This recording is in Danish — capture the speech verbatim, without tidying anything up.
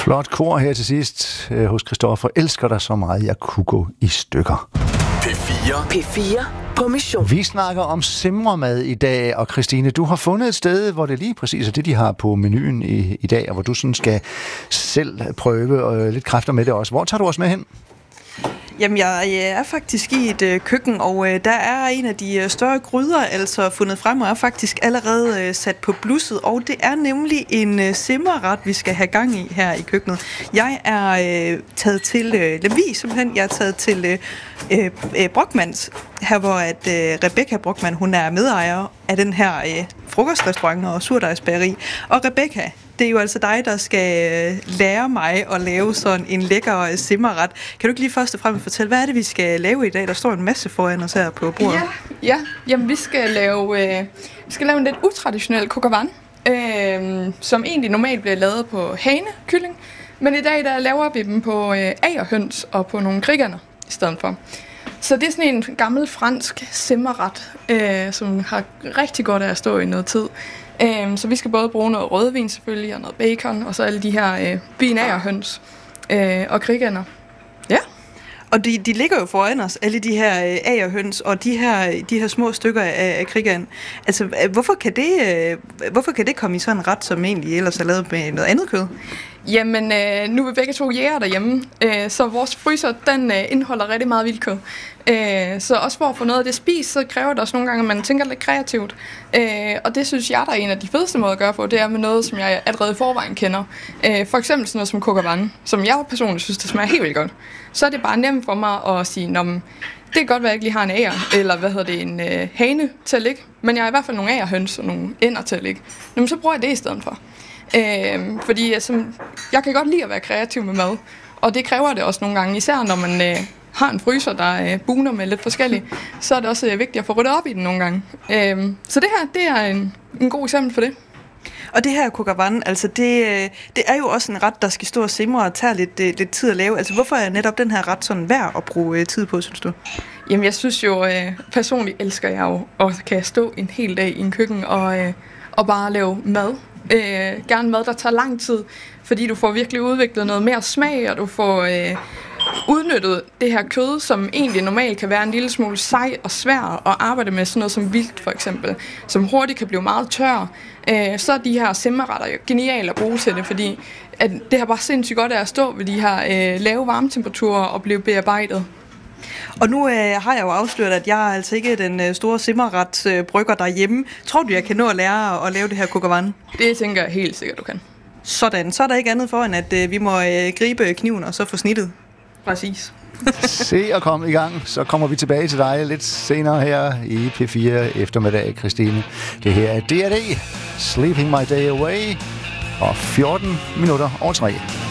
Flot kor her til sidst øh, hos Christoffer. Elsker dig så meget, jeg kunne gå i stykker. P fire. P fire på mission. Vi snakker om simremad i dag, og Christine, du har fundet et sted, hvor det lige præcis er det, de har på menuen i, i dag, og hvor du sådan skal selv prøve og lidt kræfter med det også. Hvor tager du os med hen? Jamen, jeg er faktisk i et øh, køkken, og øh, der er en af de øh, større gryder altså fundet frem, og er faktisk allerede øh, sat på blusset, og det er nemlig en øh, simmerret, vi skal have gang i her i køkkenet. Jeg er øh, taget til øh, Lemvig, simpelthen. Jeg er taget til øh, øh, Brochmanns, her hvor at øh, Rebecca Brochmann, hun er medejer af den her øh, frokostrestaurant og surdejsbageri. Og Rebecca, det er jo altså dig, der skal lære mig at lave sådan en lækker simmerret. Kan du ikke lige først og fremmest fortælle, hvad er det, vi skal lave i dag? Der står en masse foran os her på bordet. Ja, ja. Jamen, vi skal lave, øh, vi skal lave en lidt utraditionel coq au vin, øh, som egentlig normalt bliver lavet på hanekylling. Men i dag, der laver vi dem på øh, agerhøns og på nogle griganer i stedet for. Så det er sådan en gammel fransk simmerret, øh, som har rigtig godt af at stå i noget tid. Um, så vi skal både bruge noget rødvin selvfølgelig, og noget bacon, og så alle de her øh, binagerhøns øh, og griganer. Ja. Og de, de ligger jo foran os, alle de her øh, agerhøns, og de her, de her små stykker af, af grigan. Altså, hvorfor kan, det, øh, hvorfor kan det komme i sådan en ret, som egentlig ellers er lavet med noget andet kød? Jamen, øh, nu er vi begge to jæger derhjemme, øh, så vores fryser, den øh, indeholder rigtig meget vildkød. Øh, så også for at få noget af det spist, så kræver det også nogle gange, at man tænker lidt kreativt. Øh, og det synes jeg, der er en af de fedeste måder at gøre på, det er med noget, som jeg allerede i forvejen kender. Øh, for eksempel sådan noget som coq au vin, som jeg personligt synes, det smager helt vildt godt. Så er det bare nemt for mig at sige, det kan godt være, at jeg ikke lige har en ager, eller hvad hedder det, en øh, hane til at ligge, men jeg har i hvert fald nogle agerhøns og nogle ænder til at ligge. Jamen, så bruger jeg det i stedet for. Øh, fordi altså, jeg kan godt lide at være kreativ med mad, og det kræver det også nogle gange, især når man øh, har en fryser, der øh, buner med lidt forskelligt, så er det også øh, vigtigt at få ryddet op i den nogle gange. Øh, så det her, det er en, en god eksempel for det. Og det her coq au vin, altså det, det er jo også en ret, der skal stå og simre og tage lidt, lidt tid at lave. Altså hvorfor er netop den her ret sådan værd at bruge tid på, synes du? Jamen jeg synes jo, øh, personligt elsker jeg jo, og kan stå en hel dag i en køkken og, øh, og bare lave mad. Øh, gerne mad, der tager lang tid, fordi du får virkelig udviklet noget mere smag, og du får øh, udnyttet det her kød, som egentlig normalt kan være en lille smule sej og svær at arbejde med, sådan noget som vildt for eksempel, som hurtigt kan blive meget tør. Øh, så er de her simmerretter jo geniale at bruge til det, fordi at det har bare sindssygt godt af at stå ved de her øh, lave varmetemperaturer og blive bearbejdet. Og nu øh, har jeg jo afsløret, at jeg er altså ikke den øh, store simmerret øh, brygger derhjemme. Tror du, jeg kan nå at lære at, at lave det her coq au vin? Det tænker jeg helt sikkert, du kan. Sådan, så er der ikke andet for, end at øh, vi må øh, gribe kniven og så få snittet. Præcis. Se og komme i gang, så kommer vi tilbage til dig lidt senere her i P fire eftermiddag, Christine. Det her er D R D, Sleeping My Day Away, og fjorten minutter over tre.